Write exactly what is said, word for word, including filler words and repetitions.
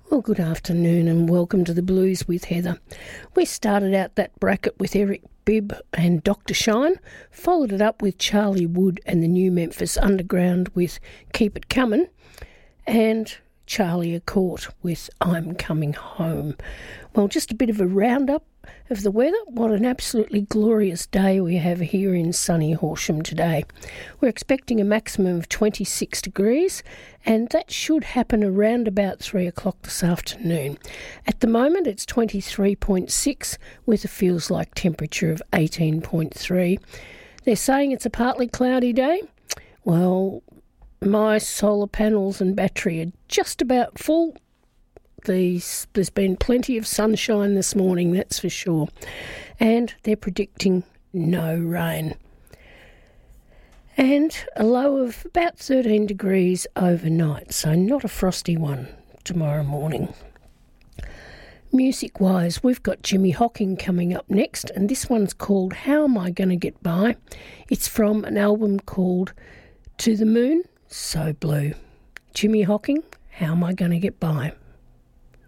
Well, good afternoon and welcome to the Blues with Heather. We started out that bracket with Eric Bibb and Doctor Shine, followed it up with Charlie Wood and the New Memphis Underground with Keep It Comin', and Charlie Accourt with I'm Coming Home. Well, just a bit of a roundup of the weather. What an absolutely glorious day we have here in sunny Horsham today. We're expecting a maximum of twenty-six degrees, and that should happen around about three o'clock this afternoon. At the moment it's twenty-three point six with a feels like temperature of eighteen point three. They're saying it's a partly cloudy day. Well, my solar panels and battery are just about full. These, there's been plenty of sunshine this morning, that's for sure. And they're predicting no rain. And a low of about thirteen degrees overnight, so not a frosty one tomorrow morning. Music-wise, we've got Jimmy Hocking coming up next, and this one's called How Am I Gonna Get By? It's from an album called To the Moon, So Blue. Jimmy Hocking, How Am I Gonna Get By?